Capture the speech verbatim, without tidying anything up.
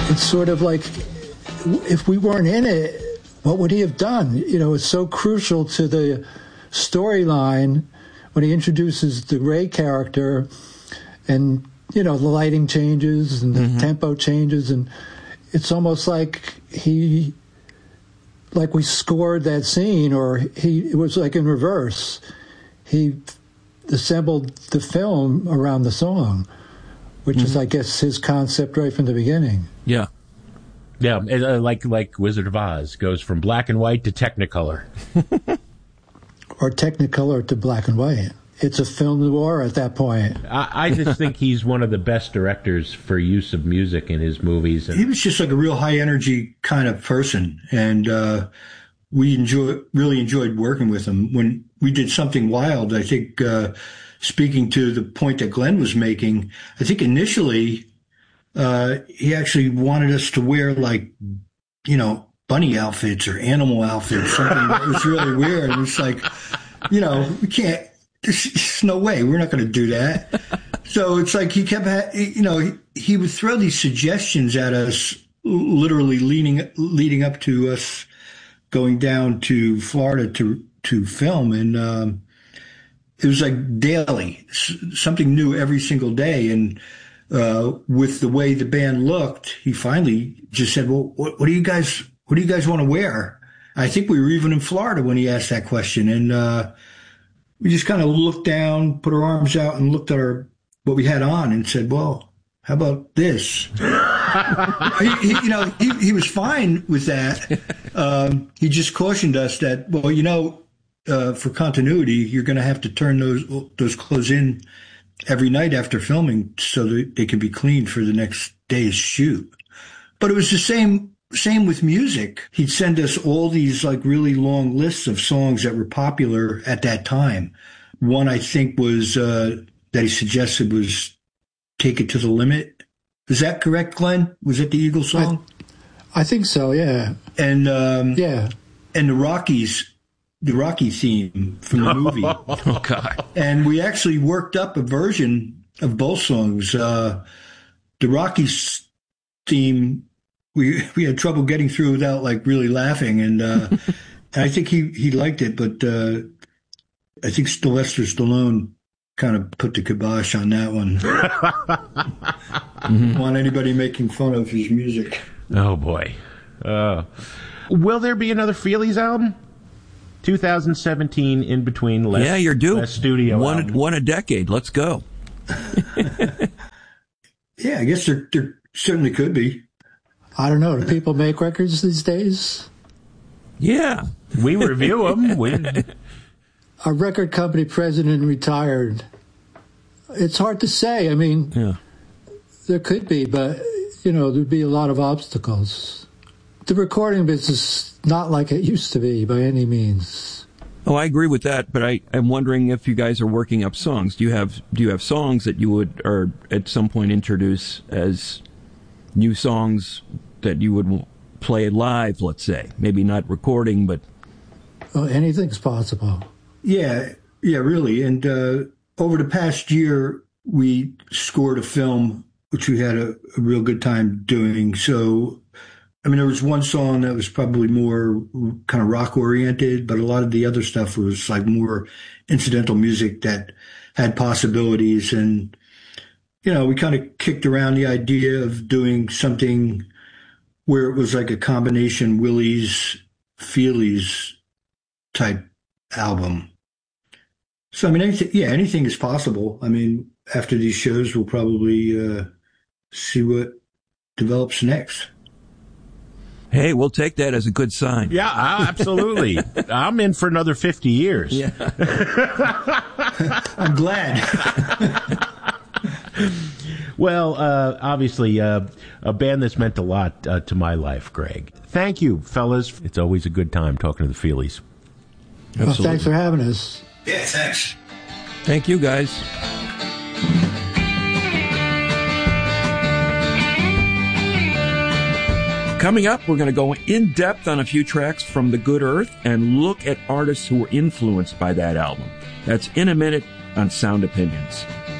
it's sort of like, if we weren't in it, what would he have done? You know, it's so crucial to the storyline when he introduces the Ray character, and, you know, the lighting changes and the mm-hmm. tempo changes, and it's almost like he, like we scored that scene, or he, it was like in reverse. He assembled the film around the song, which mm-hmm. is, I guess, his concept right from the beginning. Yeah. Yeah, uh, like like Wizard of Oz goes from black and white to Technicolor. Or Technicolor to black and white. It's a film noir at that point. I, I just think he's one of the best directors for use of music in his movies. And he was just like a real high energy kind of person, and uh, we enjoy really enjoyed working with him. When we did Something Wild, I think, uh, speaking to the point that Glenn was making, I think initially uh, he actually wanted us to wear, like, you know, bunny outfits or animal outfits, something that was really weird. And it's like, you know, we can't. There's no way. We're not going to do that. So it's like he kept, ha- you know, he, he would throw these suggestions at us, literally leading leading up to us going down to Florida to to film, and um, it was like daily, something new every single day. And uh, with the way the band looked, he finally just said, "Well, what, what do you guys, what do you guys want to wear?" I think we were even in Florida when he asked that question, and. Uh, We just kind of looked down, put our arms out, and looked at our what we had on, and said, "Well, how about this?" he, he, you know, he, he was fine with that. Um, he just cautioned us that, well, you know, uh, for continuity, you're going to have to turn those those clothes in every night after filming so that they can be cleaned for the next day's shoot. But it was the same. Same with music. He'd send us all these like really long lists of songs that were popular at that time. One I think was uh, that he suggested was "Take It to the Limit." Is that correct, Glenn? Was it the Eagles song? I, I think so. Yeah. And um, yeah, and the Rockies, the Rocky theme from the movie. Oh God! And we actually worked up a version of both songs. Uh, the Rockies theme. We we had trouble getting through without like really laughing, and, uh, and I think he, he liked it, but uh, I think Sylvester Stallone kind of put the kibosh on that one. Mm-hmm. Don't want anybody making fun of his music. Oh boy! Uh, will there be another Feelies album? twenty seventeen, in between. Less, yeah, you're due. Less studio one album. one a decade. Let's go. Yeah, I guess there there certainly could be. I don't know. Do people make records these days? Yeah. We review them. We... Our record company president retired. It's hard to say. I mean, yeah. There could be, but, you know, there'd be a lot of obstacles. The recording business, not like it used to be by any means. Oh, I agree with that, but I, I'm wondering if you guys are working up songs. Do you have do you have songs that you would, or at some point introduce as new songs that you would play live, let's say? Maybe not recording, but... Well, anything's possible. Yeah, yeah, really. And uh, over the past year, we scored a film, which we had a, a real good time doing. So, I mean, there was one song that was probably more kind of rock-oriented, but a lot of the other stuff was like more incidental music that had possibilities. And, you know, we kind of kicked around the idea of doing something where it was like a combination Willie's, Feelies type album. So, I mean, anything, yeah, anything is possible. I mean, after these shows, we'll probably uh, see what develops next. Hey, we'll take that as a good sign. Yeah, absolutely. I'm in for another fifty years. Yeah. I'm glad. Well, uh, obviously, uh, a band that's meant a lot uh, to my life, Greg. Thank you, fellas. It's always a good time talking to the Feelies. Well, thanks for having us. Yeah, thanks. Thank you, guys. Coming up, we're going to go in depth on a few tracks from The Good Earth and look at artists who were influenced by that album. That's in a minute on Sound Opinions.